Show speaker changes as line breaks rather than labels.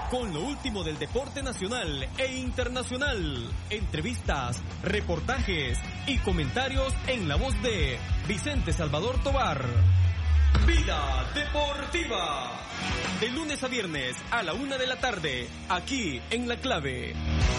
con lo último del deporte nacional e internacional. Entrevistas, reportajes y comentarios en la voz de Vicente Salvador Tovar. Vida Deportiva. De lunes a viernes a la 1 de la tarde, aquí en La Clave.